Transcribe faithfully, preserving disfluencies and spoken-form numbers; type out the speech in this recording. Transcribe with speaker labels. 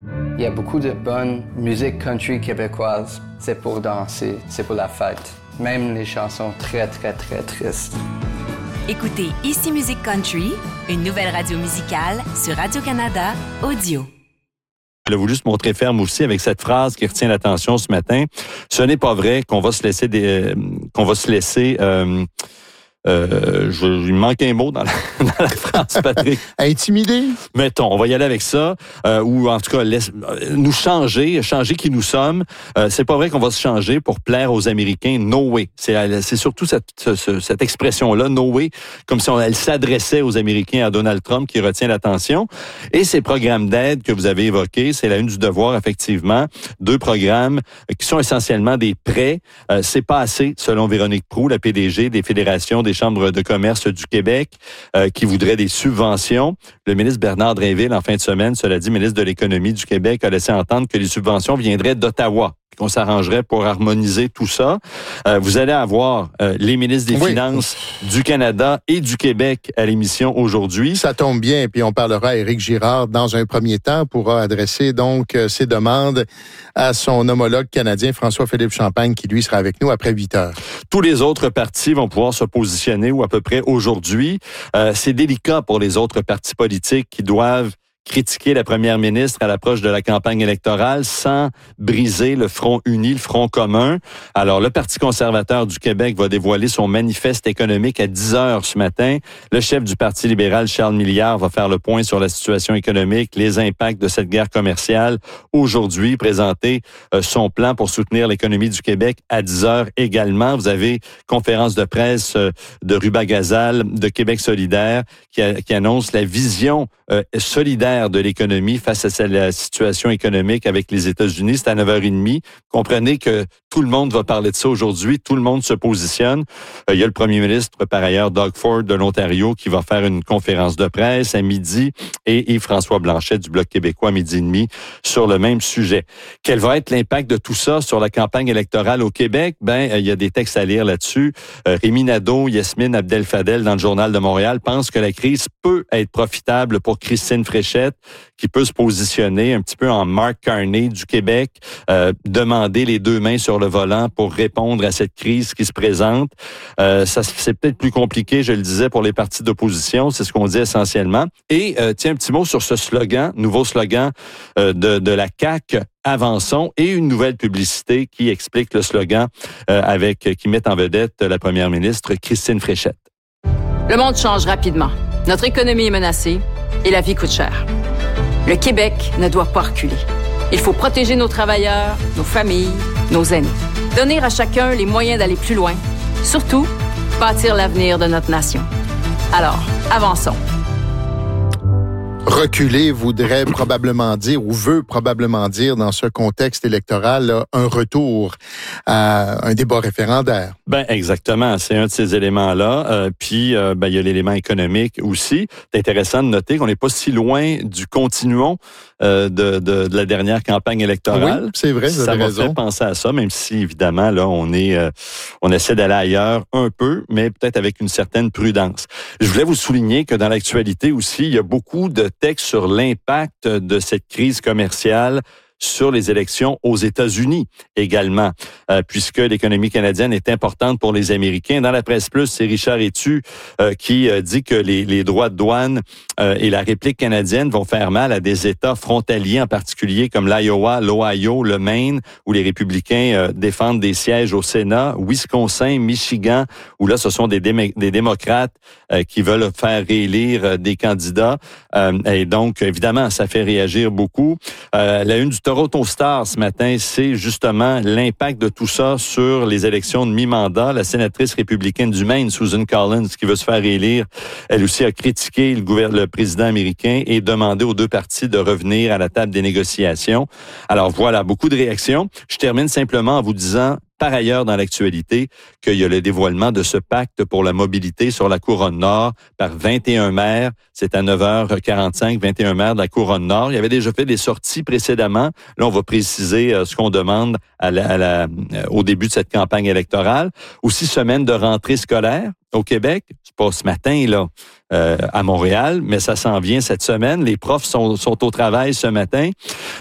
Speaker 1: Il y a beaucoup de bonne musique country québécoise. C'est pour danser, c'est pour la fête. Même les chansons très, très, très tristes.
Speaker 2: Écoutez Ici Musique Country, une nouvelle radio musicale sur Radio-Canada Audio.
Speaker 3: Elle a voulu se montrer ferme aussi avec cette phrase qui retient l'attention ce matin. Ce n'est pas vrai qu'on va se laisser des, euh, qu'on va se laisser euh, Euh, je, il me manque un mot dans la, dans la phrase, Patrick.
Speaker 4: Intimider?
Speaker 3: Mettons, on va y aller avec ça. Euh, ou en tout cas, laisse, nous changer, changer qui nous sommes. Euh, c'est pas vrai qu'on va se changer pour plaire aux Américains. No way. C'est, c'est surtout cette, ce, cette expression-là, no way, comme si on, elle s'adressait aux Américains, à Donald Trump, qui retient l'attention. Et ces programmes d'aide que vous avez évoqués, c'est la une du Devoir, effectivement. Deux programmes qui sont essentiellement des prêts. Euh, c'est pas assez, selon Véronique Proulx, la P D G des fédérations des chambres de commerce du Québec, euh, qui voudrait des subventions. Le ministre Bernard Drinville, en fin de semaine, cela dit, ministre de l'Économie du Québec, a laissé entendre que les subventions viendraient d'Ottawa, qu'on s'arrangerait pour harmoniser tout ça. Euh, vous allez avoir euh, les ministres des oui. Finances du Canada et du Québec à l'émission aujourd'hui.
Speaker 4: Ça tombe bien, puis on parlera à Éric Girard dans un premier temps, pourra adresser donc euh, ses demandes à son homologue canadien François-Philippe Champagne, qui lui sera avec nous après huit heures.
Speaker 3: Tous les autres partis vont pouvoir se positionner, ou à peu près aujourd'hui. Euh, c'est délicat pour les autres partis politiques qui doivent critiquer la première ministre à l'approche de la campagne électorale sans briser le front uni, le front commun. Alors, le Parti conservateur du Québec va dévoiler son manifeste économique à dix heures ce matin. Le chef du Parti libéral, Charles Milliard, va faire le point sur la situation économique, les impacts de cette guerre commerciale. Aujourd'hui, présenter euh, son plan pour soutenir l'économie du Québec à dix heures également. Vous avez conférence de presse euh, de Ruba Gazal, de Québec solidaire, qui, a, qui annonce la vision euh, solidaire de l'économie face à la situation économique avec les États-Unis. C'est à neuf heures trente. Comprenez que tout le monde va parler de ça aujourd'hui. Tout le monde se positionne. Euh, il y a le premier ministre, par ailleurs, Doug Ford de l'Ontario, qui va faire une conférence de presse à midi, et Yves-François Blanchet du Bloc québécois à midi et demi sur le même sujet. Quel va être l'impact de tout ça sur la campagne électorale au Québec? Ben, euh, il y a des textes à lire là-dessus. Euh, Rémi Nadeau, Yasmine Abdel-Fadel dans le Journal de Montréal pensent que la crise peut être profitable pour Christine Fréchette, qui peut se positionner un petit peu en Mark Carney du Québec, euh, demander les deux mains sur le volant pour répondre à cette crise qui se présente. Euh, ça, c'est peut-être plus compliqué, je le disais, pour les partis d'opposition, c'est ce qu'on dit essentiellement. Et euh, tiens, un petit mot sur ce slogan, nouveau slogan euh, de, de la C A Q, Avançons, et une nouvelle publicité qui explique le slogan euh, avec qui met en vedette la première ministre Christine Fréchette.
Speaker 5: Le monde change rapidement. Notre économie est menacée et la vie coûte cher. Le Québec ne doit pas reculer. Il faut protéger nos travailleurs, nos familles, nos aînés. Donner à chacun les moyens d'aller plus loin. Surtout, bâtir l'avenir de notre nation. Alors, avançons.
Speaker 4: Reculer voudrait probablement dire, ou veut probablement dire, dans ce contexte électoral, là, un retour à un débat référendaire.
Speaker 3: Ben exactement, c'est un de ces éléments-là. Euh, puis, euh, ben il y a l'élément économique aussi. C'est intéressant de noter qu'on n'est pas si loin du continuum euh, de, de, de la dernière campagne électorale.
Speaker 4: Oui, c'est vrai, vous avez raison.
Speaker 3: Ça m'a fait penser à ça, même si, évidemment, là, on est, euh, on essaie d'aller ailleurs un peu, mais peut-être avec une certaine prudence. Je voulais vous souligner que dans l'actualité aussi, il y a beaucoup de textes sur l'impact de cette crise commerciale sur les élections aux États-Unis également, euh, puisque l'économie canadienne est importante pour les Américains. Dans la presse plus, c'est Richard Etu euh, qui euh, dit que les, les droits de douane euh, et la réplique canadienne vont faire mal à des États frontaliers, en particulier comme l'Iowa, l'Ohio, le Maine, où les républicains euh, défendent des sièges au Sénat, Wisconsin, Michigan, où là, ce sont des, dé- des démocrates euh, qui veulent faire réélire euh, des candidats. Euh, et donc, évidemment, ça fait réagir beaucoup. Euh, la une du Toronto Star ce matin, c'est justement l'impact de tout ça sur les élections de mi-mandat. La sénatrice républicaine du Maine, Susan Collins, qui veut se faire élire, elle aussi a critiqué le, gouvernement, le président américain et demandé aux deux partis de revenir à la table des négociations. Alors voilà, beaucoup de réactions. Je termine simplement en vous disant, par ailleurs, dans l'actualité, qu'il y a le dévoilement de ce pacte pour la mobilité sur la Couronne Nord par vingt et un maires. C'est à neuf heures quarante-cinq, vingt et un maires de la Couronne Nord. Il y avait déjà fait des sorties précédemment. Là, on va préciser euh, ce qu'on demande à la, à la, euh, au début de cette campagne électorale. Aussi, semaine de rentrée scolaire au Québec. C'est pas ce matin, là, euh, à Montréal, mais ça s'en vient cette semaine. Les profs sont, sont au travail ce matin.